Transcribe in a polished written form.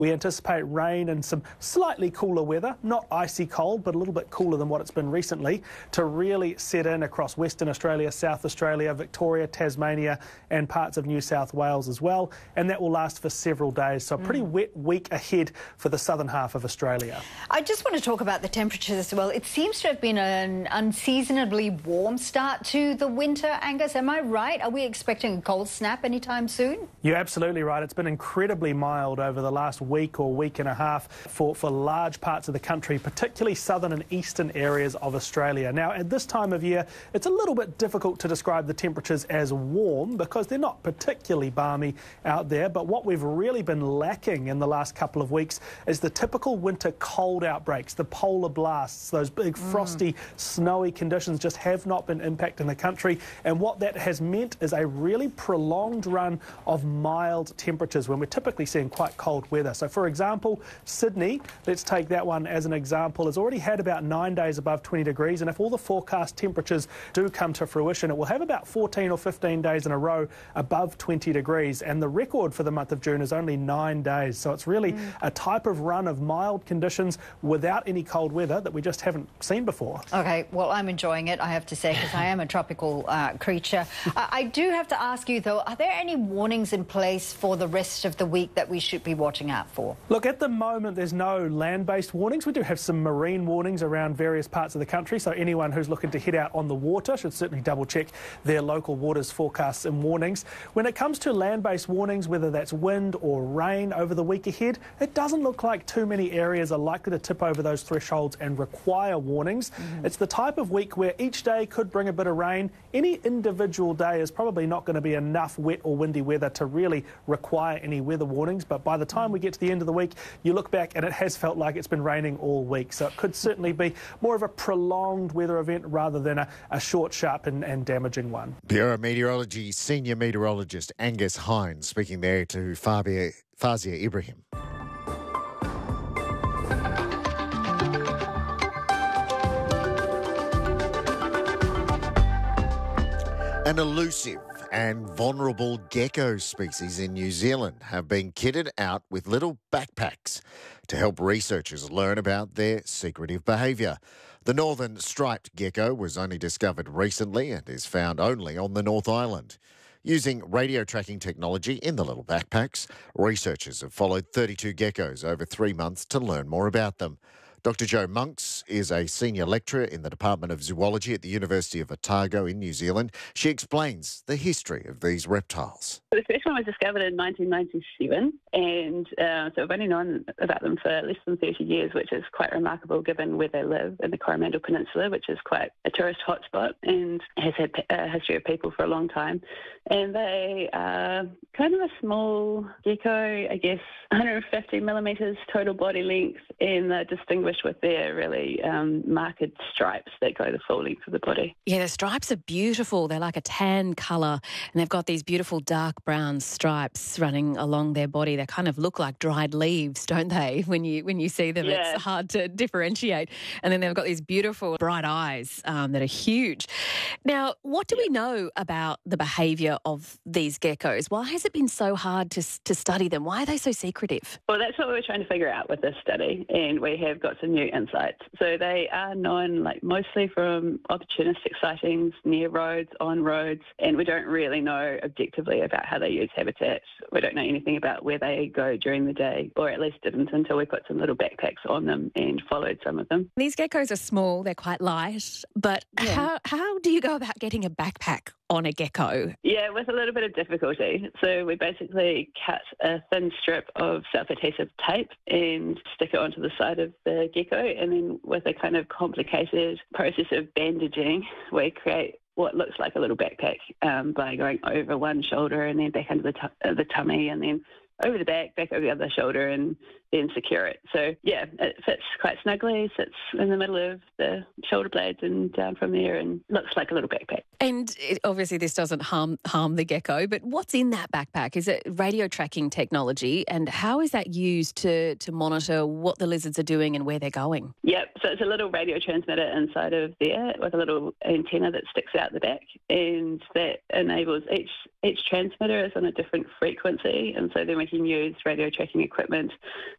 We anticipate rain and some slightly cooler weather, not icy cold, but a little bit cooler than what it's been recently, to really set in across Western Australia, South Australia, Victoria, Tasmania and parts of New South Wales as well. And that will last for several days. So a pretty wet week ahead for the southern half of Australia. I just want to talk about the temperatures as well. It seems to have been an unseasonably warm start to the winter, Angus. Am I right? Are we expecting a cold snap anytime soon? You're absolutely right. It's been incredibly mild over the last week or week and a half for large parts of the country, particularly southern and eastern areas of Australia. Now, at this time of year, it's a little bit difficult to describe the temperatures as warm because they're not particularly balmy out there. But what we've really been lacking in the last couple of weeks is the typical winter cold outbreaks, the polar blasts, those big frosty, snowy conditions just have not been impacting the country. And what that has meant is a really prolonged run of mild temperatures when we're typically seeing quite cold weather. So, for example, Sydney, let's take that one as an example, has already had about 9 days above 20 degrees. And if all the forecast temperatures do come to fruition, it will have about 14 or 15 days in a row above 20 degrees. And the record for the month of June is only 9 days. So it's really a type of run of mild conditions without any cold weather that we just haven't seen before. OK, well, I'm enjoying it, I have to say, because I am a tropical creature. I do have to ask you, though, are there any warnings in place for the rest of the week that we should be watching out for? Look, at the moment, there's no land-based warnings. We do have some marine warnings around various parts of the country, so anyone who's looking to head out on the water should certainly double-check their local waters forecasts and warnings. When it comes to land-based warnings, whether that's wind or rain over the week ahead, it doesn't look like too many areas are likely to tip over those thresholds and require warnings. It's the type of week where each day could bring a bit of rain. Any individual day is probably not going to be enough wet or windy weather to really require any weather warnings, but by the time we get to the end of the week, you look back and it has felt like it's been raining all week. So it could certainly be more of a prolonged weather event rather than a short, sharp and damaging one. Bureau Meteorology Senior Meteorologist Angus Hines speaking there to Fazia Ibrahim. An elusive and vulnerable gecko species in New Zealand have been kitted out with little backpacks to help researchers learn about their secretive behaviour. The northern striped gecko was only discovered recently and is found only on the North Island. Using radio tracking technology in the little backpacks, researchers have followed 32 geckos over 3 months to learn more about them. Dr Jo Monks is a senior lecturer in the Department of Zoology at the University of Otago in New Zealand. She explains the history of these reptiles. The first one was discovered in 1997, and so we've only known about them for less than 30 years, which is quite remarkable given where they live in the Coromandel Peninsula, which is quite a tourist hotspot and has had a history of people for a long time. And they are kind of a small gecko, I guess 150 millimetres total body length, and they're distinguished with their really marked stripes that go the full length of the body. Yeah, the stripes are beautiful. They're like a tan colour, and they've got these beautiful dark brown stripes running along their body. They kind of look like dried leaves, don't they? When you see them, yeah. It's hard to differentiate. And then they've got these beautiful bright eyes that are huge. Now, what do we know about the behaviour of these geckos? Why has it been so hard to study them? Why are they so secretive? Well, that's what we were trying to figure out with this study, and we have got some new insights. So they are known mostly from opportunistic sightings near roads, on roads, and we don't really know objectively about how they use habitats. We don't know anything about where they go during the day, or at least didn't until we put some little backpacks on them and followed some of them. These geckos are small, they're quite light, but how do you go about getting a backpack on a gecko? Yeah, with a little bit of difficulty. So we basically cut a thin strip of self-adhesive tape and stick it onto the side of the gecko, and then with a kind of complicated process of bandaging, we create what looks like a little backpack by going over one shoulder and then back under the tummy, and then over the back over the other shoulder, and then secure it. So, yeah, it fits quite snugly, sits in the middle of the shoulder blades and down from there, and looks like a little backpack. And obviously this doesn't harm the gecko, but what's in that backpack? Is it radio tracking technology, and how is that used to monitor what the lizards are doing and where they're going? Yep, so it's a little radio transmitter inside of there with a little antenna that sticks out the back, and that enables each transmitter is on a different frequency, and so then we can use radio tracking equipment